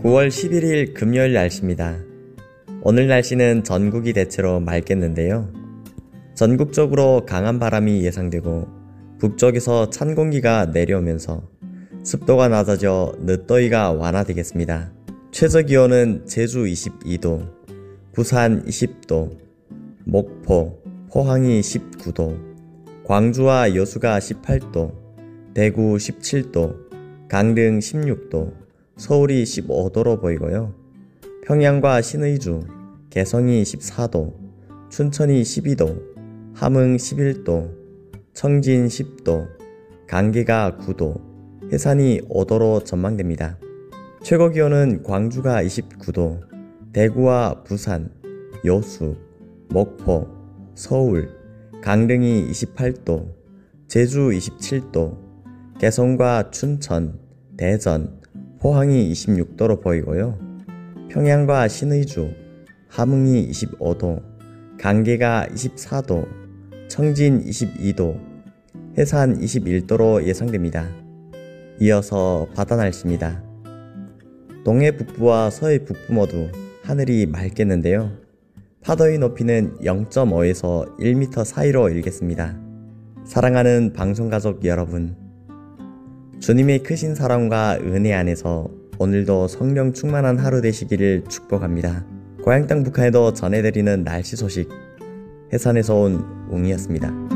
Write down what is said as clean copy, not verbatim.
9월 11일 금요일 날씨입니다. 오늘 날씨는 전국이 대체로 맑겠는데요. 전국적으로 강한 바람이 예상되고 북쪽에서 찬 공기가 내려오면서 습도가 낮아져 늦더위가 완화되겠습니다. 최저기온은 제주 22도, 부산 20도, 목포, 포항이 19도, 광주와 여수가 18도, 대구 17도, 강릉 16도, 서울이 15도로 보이고요. 평양과 신의주, 개성이 14도, 춘천이 12도, 함흥 11도, 청진 10도, 강계가 9도, 해산이 5도로 전망됩니다. 최고기온은 광주가 29도, 대구와 부산, 여수, 목포, 서울, 강릉이 28도, 제주 27도, 개성과 춘천, 대전, 포항이 26도로 보이고요. 평양과 신의주, 함흥이 25도, 강계가 24도, 청진 22도, 해산 21도로 예상됩니다. 이어서 바다 날씨입니다. 동해 북부와 서해 북부 모두 하늘이 맑겠는데요. 파도의 높이는 0.5에서 1m 사이로 일겠습니다. 사랑하는 방송가족 여러분, 주님의 크신 사랑과 은혜 안에서 오늘도 성령 충만한 하루 되시기를 축복합니다. 고향 땅 북한에도 전해드리는 날씨 소식, 해산에서 온 웅이었습니다.